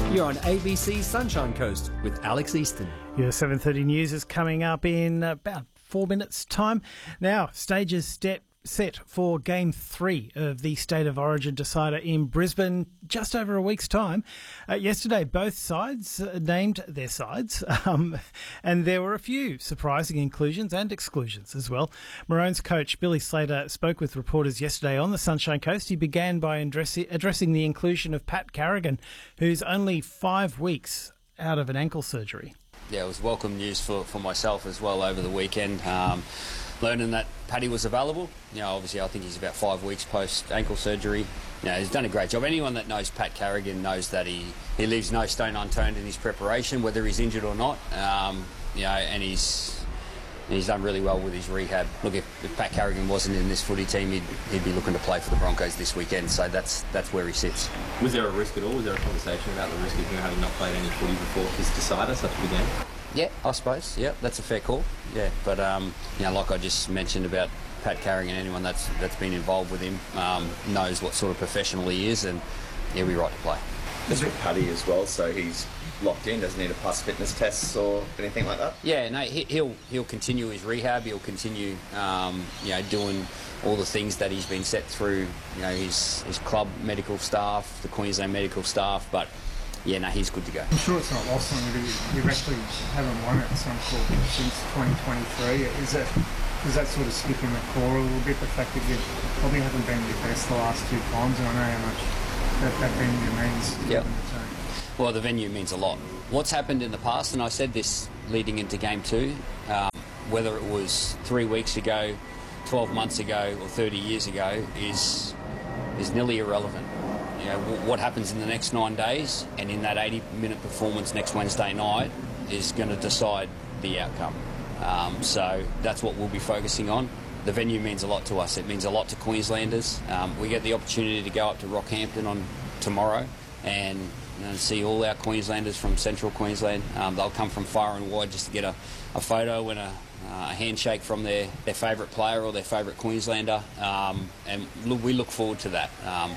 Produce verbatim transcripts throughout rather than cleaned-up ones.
You're on A B C Sunshine Coast with Alex Easton. Your seven thirty news is coming up in about four minutes' time. Now, stages step set for Game three of the State of Origin decider in Brisbane just over a week's time. Uh, yesterday, both sides uh, named their sides, um, and there were a few surprising inclusions and exclusions as well. Maroons coach Billy Slater spoke with reporters yesterday on the Sunshine Coast. He began by addressing, addressing the inclusion of Pat Carrigan, who's only five weeks out of an ankle surgery. Yeah, it was welcome news for, for myself as well over the weekend. Um, learning that Paddy was available. You know, obviously I think he's about five weeks post ankle surgery. You know, he's done a great job. Anyone that knows Pat Carrigan knows that he, he leaves no stone unturned in his preparation, whether he's injured or not. Um, you know, and he's he's done really well with his rehab. Look, if, if Pat Carrigan wasn't in this footy team, he'd, he'd be looking to play for the Broncos this weekend. So that's that's where he sits. Was there a risk at all? Was there a conversation about the risk of him having not played any footy before this decider, such a big game? Yeah, I suppose. Yeah, that's a fair call. Yeah, but um, you know, like I just mentioned about Pat Carrigan, anyone that's that's been involved with him um, knows what sort of professional he is, and he'll be right to play. It's with Paddy as well, so he's locked in. Doesn't need to pass fitness tests or anything like that. Yeah, no, he, he'll he'll continue his rehab. He'll continue, um, you know, doing all the things that he's been set through. You know, his his club medical staff, the Queensland medical staff, but. Yeah, no, he's good to go. I'm sure it's not lost on you. You actually haven't won at Suncorp since twenty twenty-three. Is that, does that sort of skip in the core a little bit, the fact that you probably haven't been your best the last two times, and I know how much that, that venue means to yep. the team? Well, the venue means a lot. What's happened in the past, and I said this leading into Game two, um, whether it was three weeks ago, twelve months ago, or thirty years ago, is is nearly irrelevant. You know, what happens in the next nine days and in that eighty minute performance next Wednesday night is going to decide the outcome. Um, so that's what we'll be focusing on. The venue means a lot to us. It means a lot to Queenslanders. Um, we get the opportunity to go up to Rockhampton on tomorrow and you know, see all our Queenslanders from central Queensland. Um, they'll come from far and wide just to get a, a photo and a, a handshake from their, their favourite player or their favourite Queenslander. Um, and look, we look forward to that. Um,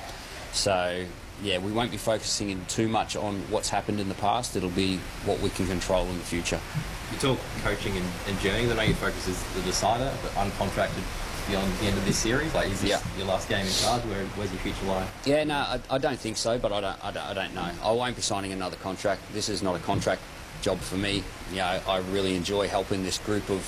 So, yeah, we won't be focusing in too much on what's happened in the past. It'll be what we can control in the future. You talk coaching and, and journeys. I know your focus is the decider, but uncontracted beyond the end of this series. Like, is this yeah. your last game in charge? Where, where's your future lie? Yeah, no, I, I don't think so, but I don't, I don't, I don't know. I won't be signing another contract. This is not a contract job for me. You know, I really enjoy helping this group of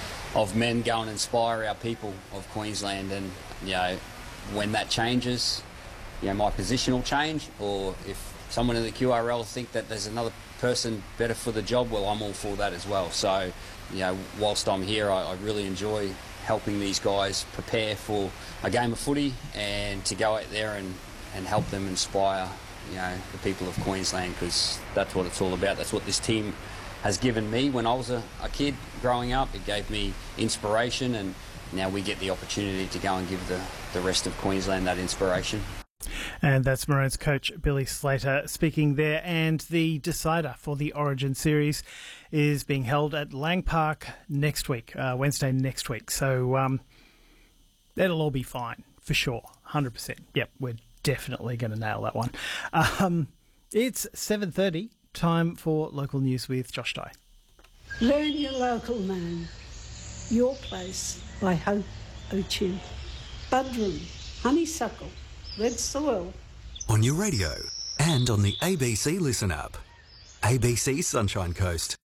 of men go and inspire our people of Queensland, and you know, when that changes. You know, my position will change, or if someone in the Q R L think that there's another person better for the job, well, I'm all for that as well. So, you know, whilst I'm here, I, I really enjoy helping these guys prepare for a game of footy and to go out there and, and help them inspire, you know, the people of Queensland, because that's what it's all about. That's what this team has given me when I was a, a kid growing up. It gave me inspiration, and now we get the opportunity to go and give the, the rest of Queensland that inspiration. And that's Maroons coach Billy Slater speaking there. And the decider for the Origin series is being held at Lang Park next week, uh, Wednesday next week. So um, that'll all be fine for sure, one hundred percent. Yep, we're definitely going to nail that one. Um, it's seven thirty, time for local news with Josh Dye. Learn your local man. Your Place by Hope O'Chew. Budrum, Honeysuckle, Red Soil. On your radio and on the A B C Listen app. A B C Sunshine Coast.